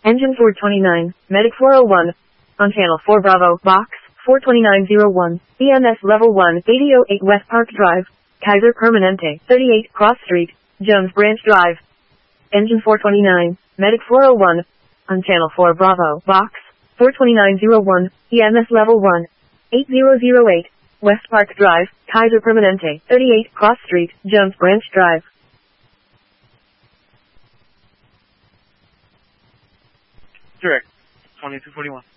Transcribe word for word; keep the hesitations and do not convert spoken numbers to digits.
Engine four twenty-nine, Medic four oh one. On Channel four Bravo, Box, four twenty-nine oh one, E M S Level one, eighty oh eight West Park Drive, Kaiser Permanente, thirty-eight Cross Street, Jones Branch Drive. Engine four twenty-nine, Medic four oh one. On Channel four Bravo, Box, four twenty-nine oh one, E M S Level one, eighty oh eight, West Park Drive, Kaiser Permanente, thirty-eight Cross Street, Jones Branch Drive. Direct, twenty-two forty-one.